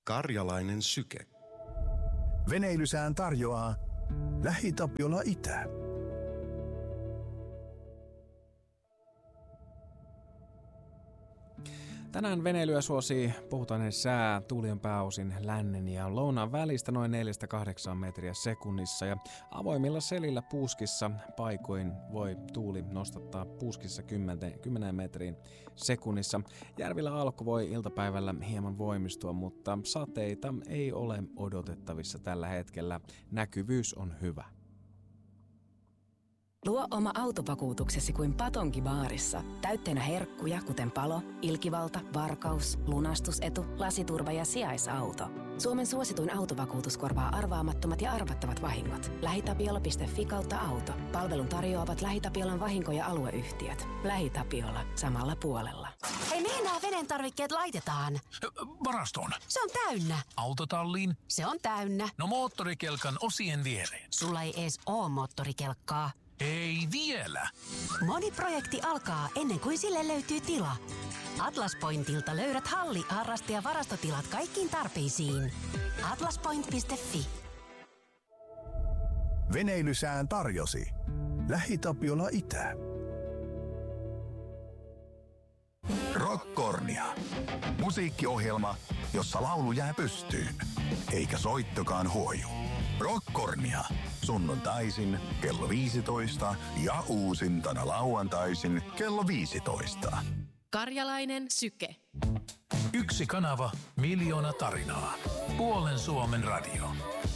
Karjalainen syke. Veneilysään tarjoaa LähiTapiola Itä. Tänään veneilyä suosii puhtainen sää, tuuli on pääosin lännen ja lounaan välistä noin 4-8 metriä sekunnissa ja avoimilla selillä puuskissa paikoin voi tuuli nostattaa puuskissa 10 metriin sekunnissa. Järvillä alku voi iltapäivällä hieman voimistua, mutta sateita ei ole odotettavissa tällä hetkellä. Näkyvyys on hyvä. Luo oma autovakuutuksesi kuin Patonki-baarissa. Täytteenä herkkuja, kuten palo, ilkivalta, varkaus, lunastusetu, lasiturva ja sijaisauto. Suomen suosituin autovakuutus korvaa arvaamattomat ja arvattavat vahingot. LähiTapiola.fi/auto. Palvelun tarjoavat LähiTapiolan vahinko- ja alueyhtiöt. LähiTapiola. Samalla puolella. Hei, mihin nämä veden tarvikkeet laitetaan? Varastoon. Se on täynnä. Autotalliin. Se on täynnä. No moottorikelkan osien viereen. Sulla ei ees oo moottorikelkkaa. Ei vielä. Moni projekti alkaa ennen kuin sille löytyy tila. Atlaspointilta löydät halli-, harraste- ja varastotilat kaikkiin tarpeisiin. Atlaspoint.fi. Veneilysään tarjosi LähiTapiola Itä. Rockkornia. Musiikkiohjelma, jossa laulu jää pystyyn, eikä soittokaan huoju. Rockkornia. Sunnuntaisin kello 15 ja uusintana lauantaisin kello 15. Karjalainen syke. Yksi kanava, miljoona tarinaa. Puolen Suomen radio.